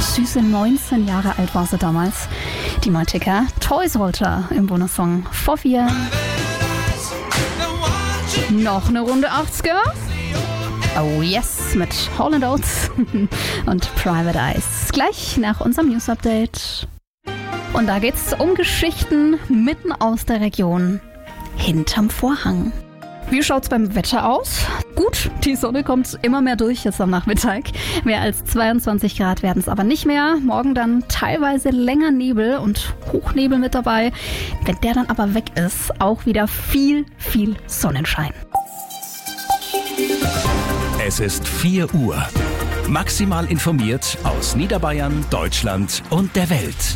Süße 19 Jahre alt war sie damals. Die Motika Toy Soldier im Bonussong vor 4. Noch eine Runde 80er. Oh yes, mit Hall & Oates und Private Eyes. Gleich nach unserem News-Update. Und da geht's um Geschichten mitten aus der Region. Hinterm Vorhang. Wie schaut's beim Wetter aus? Gut, die Sonne kommt immer mehr durch jetzt am Nachmittag. Mehr als 22 Grad werden es aber nicht mehr. Morgen dann teilweise länger Nebel und Hochnebel mit dabei. Wenn der dann aber weg ist, auch wieder viel Sonnenschein. Es ist 4 Uhr. Maximal informiert aus Niederbayern, Deutschland und der Welt.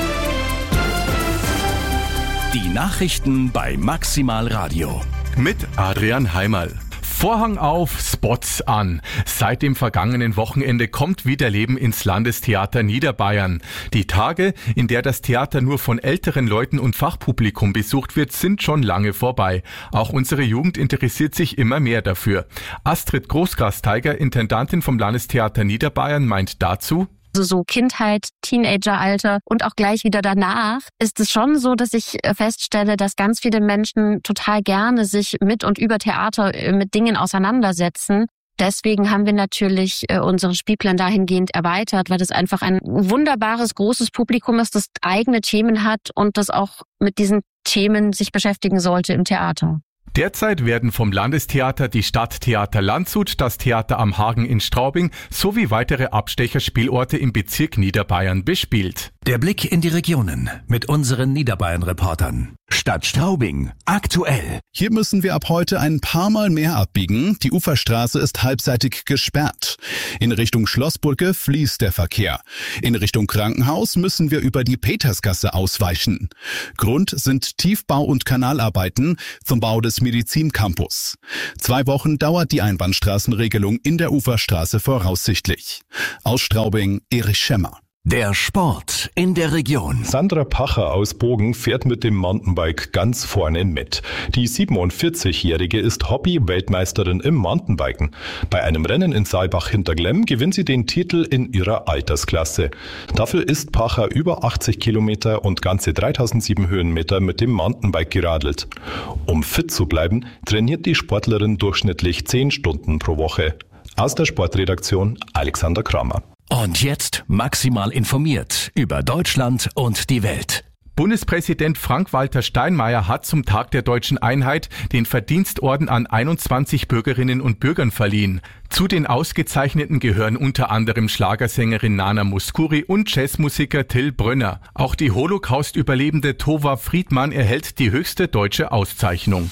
Die Nachrichten bei Maximal Radio. Mit Adrian Heimerl. Vorhang auf, Spots an. Seit dem vergangenen Wochenende kommt wieder Leben ins Landestheater Niederbayern. Die Tage, in der das Theater nur von älteren Leuten und Fachpublikum besucht wird, sind schon lange vorbei. Auch unsere Jugend interessiert sich immer mehr dafür. Astrid Großgasteiger, Intendantin vom Landestheater Niederbayern, meint dazu: Also so Kindheit, Teenageralter und auch gleich wieder danach ist es schon so, dass ich feststelle, dass ganz viele Menschen total gerne sich mit und über Theater mit Dingen auseinandersetzen. Deswegen haben wir natürlich unseren Spielplan dahingehend erweitert, weil das einfach ein wunderbares, großes Publikum ist, das eigene Themen hat und das auch mit diesen Themen sich beschäftigen sollte im Theater. Derzeit werden vom Landestheater die Stadttheater Landshut, das Theater am Hagen in Straubing sowie weitere Abstecherspielorte im Bezirk Niederbayern bespielt. Der Blick in die Regionen mit unseren Niederbayern-Reportern. Stadt Straubing, aktuell. Hier müssen wir ab heute ein paar Mal mehr abbiegen. Die Uferstraße ist halbseitig gesperrt. In Richtung Schlossbrücke fließt der Verkehr. In Richtung Krankenhaus müssen wir über die Petersgasse ausweichen. Grund sind Tiefbau- und Kanalarbeiten zum Bau des Medizincampus. 2 Wochen dauert die Einbahnstraßenregelung in der Uferstraße voraussichtlich. Aus Straubing, Erich Schemmer. Der Sport in der Region. Sandra Pacher aus Bogen fährt mit dem Mountainbike ganz vorne mit. Die 47-Jährige ist Hobby-Weltmeisterin im Mountainbiken. Bei einem Rennen in Saalbach hinter Glemm gewinnt sie den Titel in ihrer Altersklasse. Dafür ist Pacher über 80 Kilometer und ganze 3007 Höhenmeter mit dem Mountainbike geradelt. Um fit zu bleiben, trainiert die Sportlerin durchschnittlich 10 Stunden pro Woche. Aus der Sportredaktion Alexander Kramer. Und jetzt maximal informiert über Deutschland und die Welt. Bundespräsident Frank-Walter Steinmeier hat zum Tag der Deutschen Einheit den Verdienstorden an 21 Bürgerinnen und Bürgern verliehen. Zu den Ausgezeichneten gehören unter anderem Schlagersängerin Nana Mouskouri und Jazzmusiker Till Brönner. Auch die Holocaust-Überlebende Tova Friedmann erhält die höchste deutsche Auszeichnung.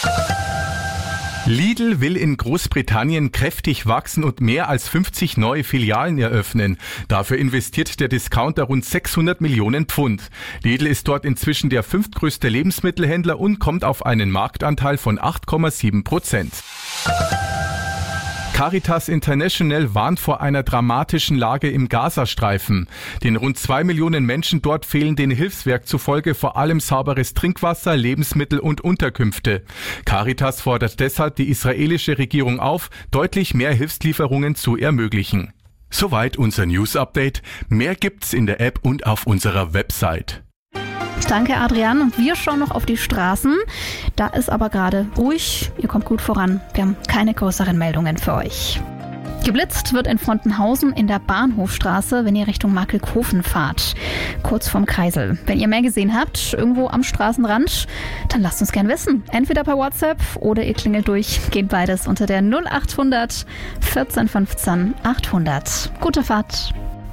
Lidl will in Großbritannien kräftig wachsen und mehr als 50 neue Filialen eröffnen. Dafür investiert der Discounter rund 600 Millionen Pfund. Lidl ist dort inzwischen der 5. größte Lebensmittelhändler und kommt auf einen Marktanteil von 8,7%. Caritas International warnt vor einer dramatischen Lage im Gazastreifen. Den rund 2 Millionen Menschen dort fehlen den Hilfswerk zufolge vor allem sauberes Trinkwasser, Lebensmittel und Unterkünfte. Caritas fordert deshalb die israelische Regierung auf, deutlich mehr Hilfslieferungen zu ermöglichen. Soweit unser News-Update. Mehr gibt's in der App und auf unserer Website. Danke, Adrian. Und wir schauen noch auf die Straßen. Da ist aber gerade ruhig. Ihr kommt gut voran. Wir haben keine größeren Meldungen für euch. Geblitzt wird in Fontenhausen in der Bahnhofstraße, wenn ihr Richtung Markelkofen fahrt. Kurz vorm Kreisel. Wenn ihr mehr gesehen habt, irgendwo am Straßenrand, dann lasst uns gern wissen. Entweder per WhatsApp oder ihr klingelt durch. Geht beides unter der 0800 14 15 800. Gute Fahrt.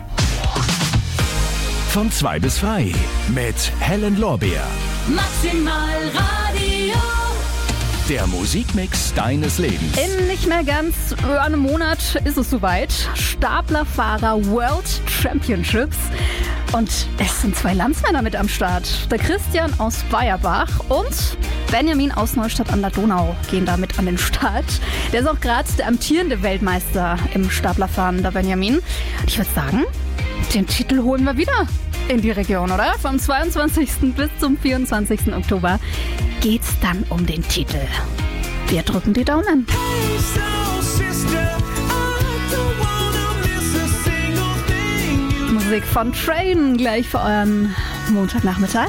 Von 2 bis frei mit Helen Lorbeer. Maximal Radio. Der Musikmix deines Lebens. In nicht mehr ganz einem Monat ist es soweit. Staplerfahrer World Championships. Und es sind 2 Landsmänner mit am Start. Der Christian aus Bayerbach und Benjamin aus Neustadt an der Donau gehen da mit an den Start. Der ist auch gerade der amtierende Weltmeister im Staplerfahren, der Benjamin. Und ich würde sagen, den Titel holen wir wieder in die Region, oder? Vom 22. bis zum 24. Oktober geht's dann um den Titel. Wir drücken die Daumen. Musik von Train gleich für euren Montagnachmittag.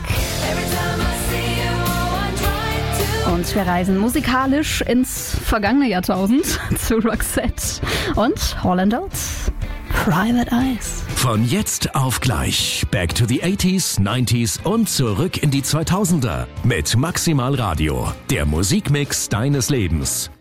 Und wir reisen musikalisch ins vergangene Jahrtausend zu Roxette und Hall & Oates. Private Eyes. Von jetzt auf gleich. Back to the 80s, 90s und zurück in die 2000er. Mit Maximal Radio. Der Musikmix deines Lebens.